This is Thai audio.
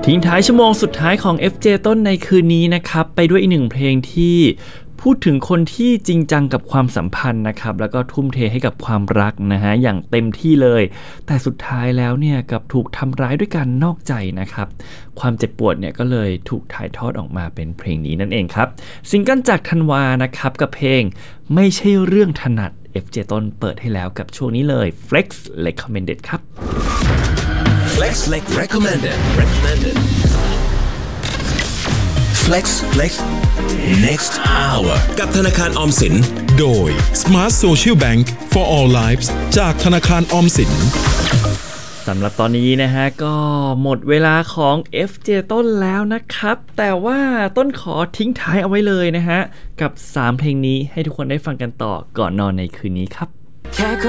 ทิ้งท้ายชั่วโมงสุดท้ายของ FJ ต้นในคืนนี้นะครับไปด้วยอีกหนึ่งเพลงที่พูดถึงคนที่จริงจังกับความสัมพันธ์นะครับแล้วก็ทุ่มเทให้กับความรักนะฮะอย่างเต็มที่เลยแต่สุดท้ายแล้วเนี่ยกับถูกทำร้ายด้วยการนอกใจนะครับความเจ็บปวดเนี่ยก็เลยถูกถ่ายทอดออกมาเป็นเพลงนี้นั่นเองครับซิงเกิลจากธันวานะครับกับเพลงไม่ใช่เรื่องถนัด FJ ต้นเปิดให้แล้วกับช่วงนี้เลย Flex Recommended ครับ Flex Recommended Flex Next Hour กับธนาคารออมสินโดย Smart Social Bank for All Lives จากธนาคารออมสินสำหรับตอนนี้นะฮะก็หมดเวลาของ FJ ต้นแล้วนะครับแต่ว่าต้นขอทิ้งท้ายเอาไว้เลยนะฮะกับ3เพลงนี้ให้ทุกคนได้ฟังกันต่อก่อนนอนในคืนนี้ครับ